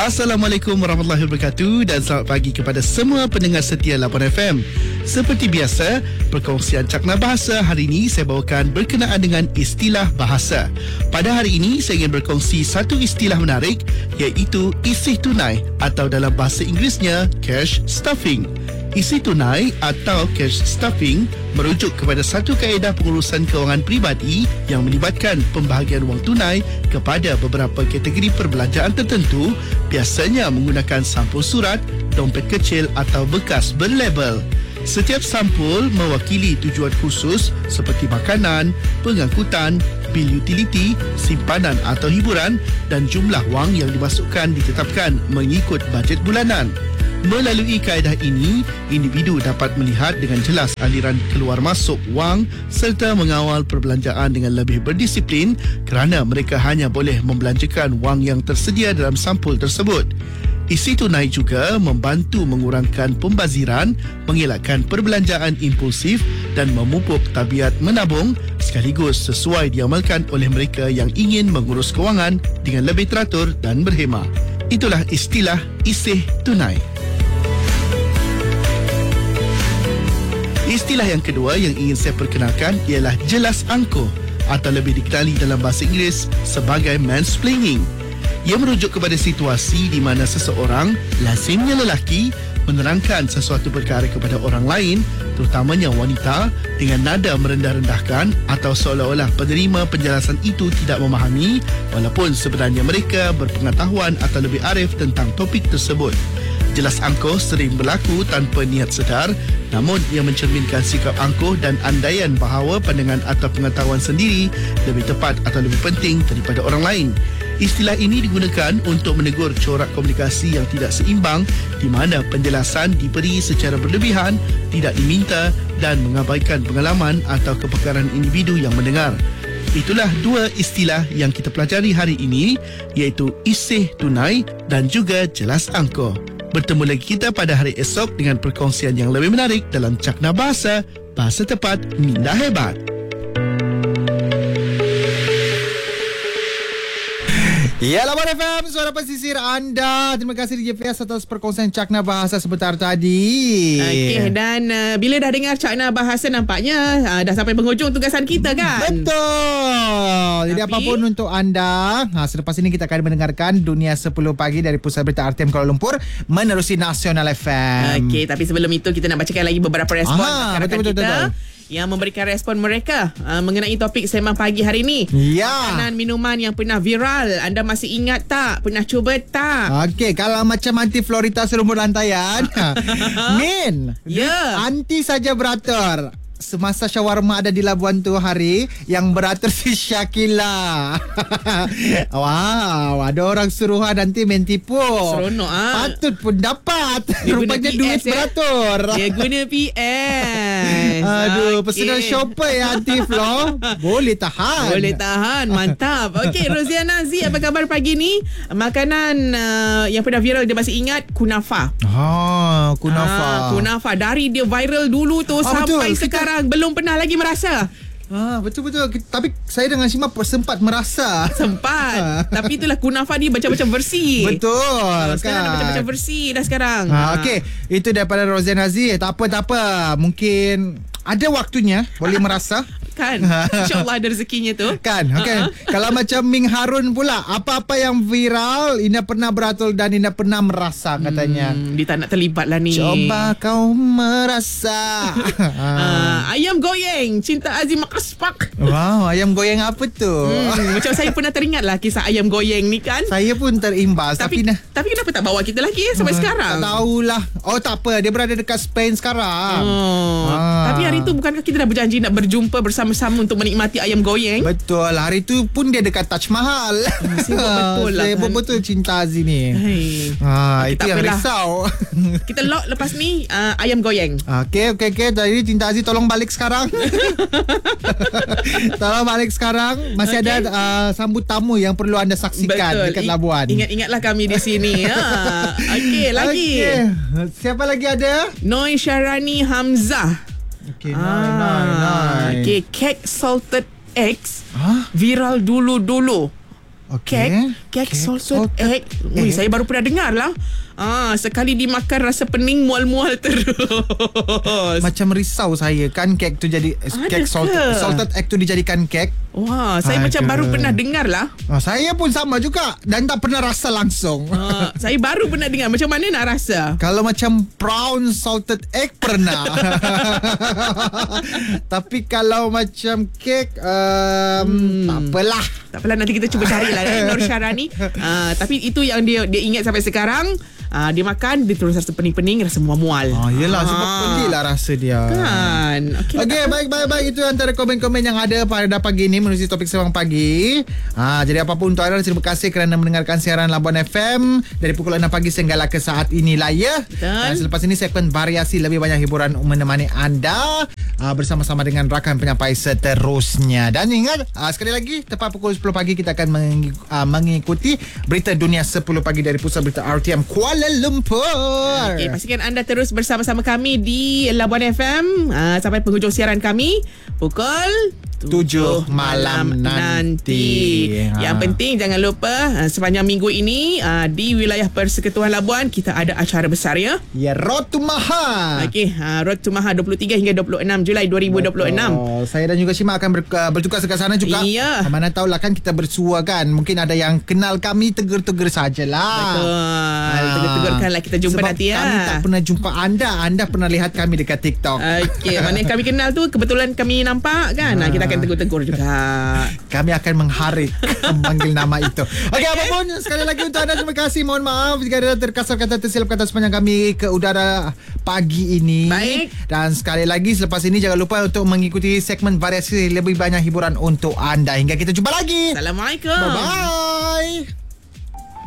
Assalamualaikum warahmatullahi wabarakatuh dan selamat pagi kepada semua pendengar setia Labuan FM. Seperti biasa, perkongsian Cakna Bahasa hari ini saya bawakan berkenaan dengan istilah bahasa. Pada hari ini saya ingin berkongsi satu istilah menarik iaitu isi tunai atau dalam bahasa Inggerisnya cash stuffing. Isi tunai atau cash stuffing merujuk kepada satu kaedah pengurusan kewangan peribadi yang melibatkan pembahagian wang tunai kepada beberapa kategori perbelanjaan tertentu, biasanya menggunakan sampul surat, dompet kecil atau bekas berlabel. Setiap sampul mewakili tujuan khusus seperti makanan, pengangkutan, bil utiliti, simpanan atau hiburan dan jumlah wang yang dimasukkan ditetapkan mengikut bajet bulanan. Melalui kaedah ini, individu dapat melihat dengan jelas aliran keluar masuk wang serta mengawal perbelanjaan dengan lebih berdisiplin kerana mereka hanya boleh membelanjakan wang yang tersedia dalam sampul tersebut. Isi tunai juga membantu mengurangkan pembaziran, mengelakkan perbelanjaan impulsif dan memupuk tabiat menabung sekaligus sesuai diamalkan oleh mereka yang ingin mengurus kewangan dengan lebih teratur dan berhemah. Itulah istilah isi tunai. Istilah yang kedua yang ingin saya perkenalkan ialah jelas angkuh atau lebih dikenali dalam bahasa Inggeris sebagai mansplaining. Ia merujuk kepada situasi di mana seseorang, lazimnya lelaki, menerangkan sesuatu perkara kepada orang lain, terutamanya wanita, dengan nada merendah-rendahkan atau seolah-olah penerima penjelasan itu tidak memahami walaupun sebenarnya mereka berpengetahuan atau lebih arif tentang topik tersebut. Jelas angkuh sering berlaku tanpa niat sedar, namun ia mencerminkan sikap angkuh dan andaian bahawa pandangan atau pengetahuan sendiri lebih tepat atau lebih penting daripada orang lain. Istilah ini digunakan untuk menegur corak komunikasi yang tidak seimbang di mana penjelasan diberi secara berlebihan, tidak diminta dan mengabaikan pengalaman atau kepakaran individu yang mendengar. Itulah dua istilah yang kita pelajari hari ini, iaitu isih tunai dan juga jelas angkuh. Bertemu lagi kita pada hari esok dengan perkongsian yang lebih menarik dalam Cakna Bahasa, Bahasa Tepat Minda Hebat. Ya, Labuan FM, suara pesisir anda. Terima kasih DJ Fias atas perkongsian Cakna Bahasa sebentar tadi. Okey, dan bila dah dengar Cakna Bahasa nampaknya dah sampai penghujung tugasan kita kan? Betul. Jadi apapun untuk anda, selepas ini kita akan mendengarkan Dunia 10 Pagi dari Pusat Berita RTM Kuala Lumpur menerusi Nasional FM. Okey, tapi sebelum itu kita nak bacakan lagi beberapa respon rakan betul. yang memberikan respon mereka mengenai topik sembang pagi hari ini. Ya. Makanan minuman yang pernah viral, anda masih ingat tak? Pernah cuba tak? Okey, kalau macam Aunty Florita serumpun lantaian, Min, Aunty saja beratur. Semasa shawarma ada di Labuan tu hari, yang beratur si Syakila. Wow, ada orang suruhan nanti main tipu. Seronok Patut pun dapat. Dia rupanya duit beratur. Dia guna PS. Aduh, personal shopper ya Aunty Flo. Boleh tahan. Mantap. Okey, Roziana Z, apa khabar pagi ni? Makanan yang pernah viral dia masih ingat, kunafa. Kunafa. Kunafa dari dia viral dulu tu sampai betul. sekarang belum pernah lagi merasa. Betul. Tapi saya dengan Shima sempat merasa. Tapi itulah kunafa ni macam-macam versi. Betul. Sekarang dah macam-macam versi dah sekarang. Okey, itu daripada Roziana Z. Tak apa. Mungkin ada waktunya boleh merasa. Kan? InsyaAllah ada rezekinya tu. Kan? Okay. Kalau macam Ming Harun pula, apa-apa yang viral, Ina pernah beratul dan Ina pernah merasa katanya. Dia tak nak terlibat lah ni. Coba kau merasa. Ayam goyeng, Cinta Azim Makaspak. Wow, ayam goyeng apa tu? Macam saya pernah teringat lah kisah ayam goyeng ni kan. Saya pun terimbas. Tapi kenapa tak bawa kita lagi sampai sekarang? Tak tahulah. Tak apa, dia berada dekat Spain sekarang. Tapi hari tu bukankah kita dah berjanji nak berjumpa bersama-sama untuk menikmati ayam goyeng? Betul. Hari tu pun dia dekat Taj Mahal. Sibuk betul lah. Sibuk betul Cinta Aziz ni. Itu yang risau. Kita lock lepas ni ayam goyeng. Okey. Jadi Cinta Aziz tolong balik sekarang. Tolong balik sekarang. Masih ada sambut tamu yang perlu anda saksikan dekat Labuan. Ingatlah kami di sini. Okey, lagi. Siapa lagi ada? Noi Syarani Hamzah. Okey, Noi. Okey, cake salted eggs viral dulu-dulu. Kek salted egg. Ui, saya baru pernah dengar lah. Sekali dimakan rasa pening mual-mual terus. Macam risau saya kan kek tu jadi kek salted egg tu dijadikan kek. Wah, saya macam baru pernah dengar lah. Saya pun sama juga dan tak pernah rasa langsung. Saya baru pernah dengar. Macam mana nak rasa? Kalau macam prawn salted egg pernah. Tapi kalau macam kek tak apalah. Tak apalah, nanti kita cuba carilah Nur Syarani. Tapi itu yang dia ingat sampai sekarang. Dia makan, dia terus rasa pening-pening, rasa mual-mual. Yelah, sebab pedih lah rasa dia kan. Okay, baik. Itu antara komen-komen yang ada pada pagi ini menulis topik Sembang Pagi. Jadi apapun untuk anda, terima kasih kerana mendengarkan siaran Labuan FM dari pukul 6 pagi sehinggalah ke saat inilah ya. Dan selepas ini segmen variasi, lebih banyak hiburan menemani anda bersama-sama dengan rakan penyampai seterusnya. Dan ingat, sekali lagi tepat pukul 10 pagi kita akan mengikuti berita dunia 10 pagi dari Pusat Berita RTM Kuala Lumpur. Okay, pastikan anda terus bersama-sama kami di Labuan FM sampai penghujung siaran kami pukul 7 malam nanti. Yang penting jangan lupa sepanjang minggu ini di wilayah Persekutuan Labuan kita ada acara besar ya. Ya, Road to Maha. Okey, Road to Maha 23 hingga 26 Julai 2026. Saya dan juga Shima akan bertugas ke sana juga. Ya. Mana tahulah kan kita bersua kan. Mungkin ada yang kenal kami, tegur-tegur sajalah. Betul. Tegur-tegurkanlah, kita jumpa sebab nanti ya. Kami tak pernah jumpa anda. Anda pernah lihat kami dekat TikTok. Okey, mana yang kami kenal tu kebetulan kami nampak kan. Kita akan tegur-tegur juga. Kami akan mengharik memanggil nama itu. Okey, apapun sekali lagi untuk anda terima kasih. Mohon maaf jika ada terkasar kata tersilap kata sepanjang kami ke udara pagi ini. Baik. Dan sekali lagi selepas ini jangan lupa untuk mengikuti segmen variasi lebih banyak hiburan untuk anda. Hingga kita jumpa lagi. Assalamualaikum. Bye-bye.